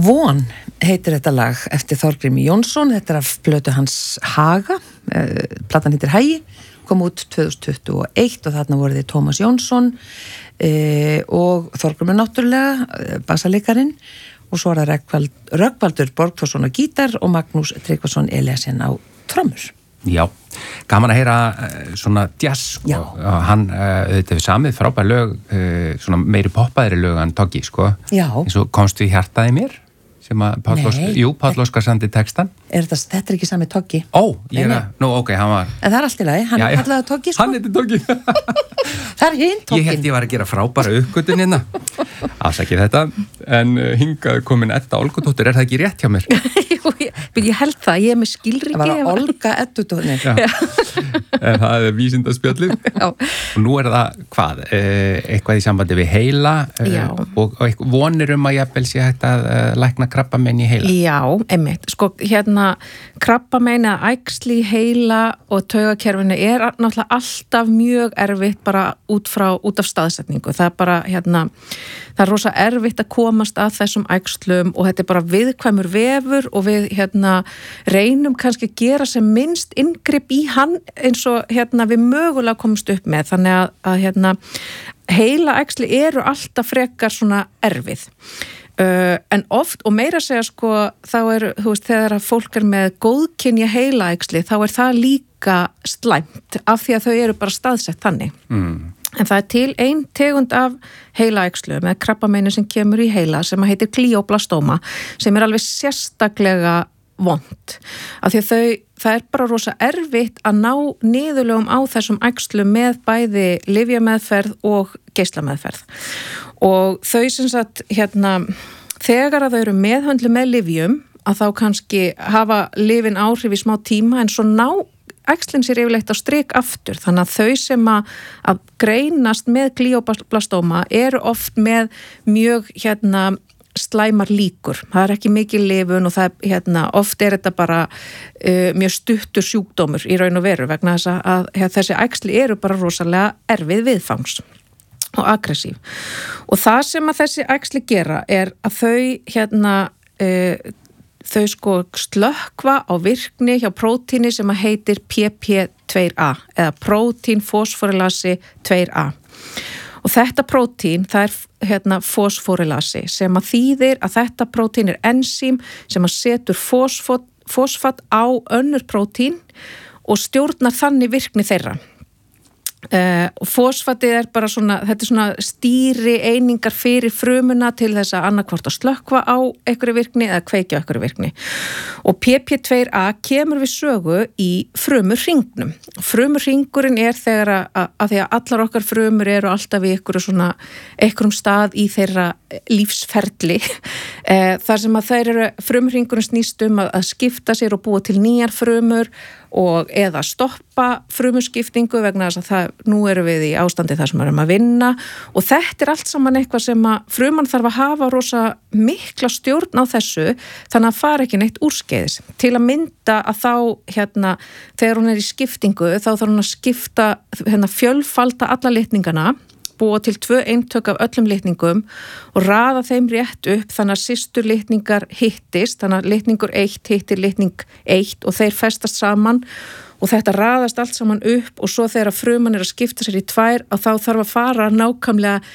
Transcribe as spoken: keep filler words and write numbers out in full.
Von heitir þetta lag eftir Þorgrími Jónsson, þetta er af plötu hans Haga, platan heitir Hægi, kom út tvö þúsund tuttugu og eitt og þarna voru þið Tómas Jónsson e, og Þorgrímur náttúrulega, bassaleikarin, og svo er það Rögnvald, Rögnvaldur Borgþórsson á gítar og Magnús Tryggvason Eliasson á trommur. Já, gaman að heyra uh, svona jazz, sko. Já. Hann, uh, þetta er samið frábær lög, uh, svona meiri poppaðri lög en Toggi, sko. Já. Eins og komst við hjartaði mér, sem að Páll Óskar, jú, Páll Óskar sandi textan. Er þetta, þetta er ekki sami Toggi? Ó, ég er að, nú, ok, hann var... En það er allt í lagi, hann Já, er já. kallaði Toggi, sko. Hann heitir Toggi. Það er hinn Toggin. Ég held ég var að gera frábæra uppgötun hérna. Afsakið þetta, en uh, hingað komin Edda Olgudóttir, er það ekki rétt hjá mér? Jú, ég, ég held það, ég er með skilriki. Það var að Olga Eddudóttir. En það er vísindaspjallið. Já. Og nú er það, hvað, eitthvað í sambandi við heila og, og eitthvað, vonir um að jafnvel sé hægt að lækna krabbamein í heila. Já, einmitt. Sko, hérna, krabbamein eða æxli í heila og taugakerfinu er náttúrulega alltaf mjög erfitt bara út frá, út af staðsetningu. Það er bara, hérna, það er rosa erfitt að komast að þessum æxlum og þetta er bara viðkvæmur vefur og við, hérna, reynum kannski að gera sem minnst inngrip í hann eins og, hérna, við mögulega komumst upp með. Þannig að, að hérna, heila æxli eru alltaf frekar svona erfið. Uh, en oft, og meira að segja sko, þá er, þú veist, þegar að fólk er með góðkynja heilaæxli, þá er það líka slæmt af því að þau eru bara staðsett þannig. Mm. En það er til ein tegund af heilaæxlu með krabbameini sem kemur í heila sem heitir glioblastoma, sem er alveg sérstaklega vont. Af því að þau, það er bara rosa erfitt að ná niðurlegum á þessum æxlu með bæði lyfjameðferð og geislameðferð. Og þau sem sagt, hérna, þegar að þau eru meðhöndlu með lyfjum, að þá kannski hafa lyfin áhrif í smá tíma en svo ná æxlinn sér yfirleitt á strik aftur. Þannig að þau sem að, að greinast með glioblastoma eru oft með mjög, hérna, slæmar líkur. Það er ekki mikil lifun og það er, hérna, oft er þetta bara uh, mjög stuttur sjúkdómur í raun og veru vegna þess að, að, að þessi æxli eru bara rosalega erfið viðfangs og aggressív. Og það sem að þessi æxli gera er að þau, hérna, uh, þau sko slökkva á virkni hjá prótíni sem að heitir P P tvö A eða prótínfosfórylasi tvö A. Og þetta prótín, það er, hérna, fosfórylasi sem að þýðir að þetta prótín er ensím sem að setur fosfat, fosfat á önnur prótín og stjórnar þannig virkni þeirra. Uh, og fosfatið er bara svona, þetta er svona stýri einingar fyrir frumuna til þess að annarkvort að slökkva á einhverju virkni eða kveikja á einhverju virkni. Og P P tvö A kemur við sögu í frumurhringnum. Frumurhringurinn er þegar að, að, að því að allar okkar frumur eru alltaf í einhverju svona, einhverjum stað í þeirra lífsferli. uh, þar sem að þeir eru, frumurhringurinn snýst um að, að skipta sér og búa til nýjar frumur og eða stoppa frumuskiptingu vegna þess að það, nú erum við í ástandi þar sem við erum að vinna og þetta er allt saman eitthvað sem að fruman þarf að hafa rosa mikla stjórn á þessu þannig að fara ekki neitt úrskeiðis. Til að mynda að þá, hérna, þegar hún er í skiptingu þá þarf hún að skipta, hérna, fjölfalda alla litningana, búa til tvö eintök af öllum litningum og raða þeim rétt upp þannig að systur litningar hittist, þannig að litningur eitt hittir litning eitt og þeir festast saman og þetta raðast allt saman upp og svo þegar fruman er að skipta sér í tvær að þá þarf að fara nákvæmlega